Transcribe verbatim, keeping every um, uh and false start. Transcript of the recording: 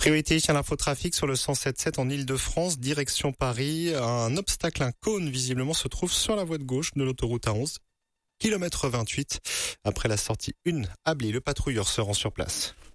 Priorité à l'infotrafic sur le cent sept sept en Ile-de-France, direction Paris. Un obstacle, un cône visiblement se trouve sur la voie de gauche de l'autoroute A onze, kilomètre vingt-huit. Après la sortie un, Abli, le patrouilleur se rend sur place.